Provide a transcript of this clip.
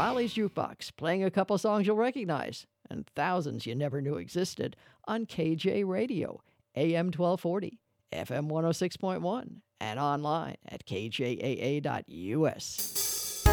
O'Reilly's Jukebox, playing a couple songs you'll recognize, and thousands you never knew existed on KJ Radio, AM 1240, FM 106.1, and online at kjaa.us.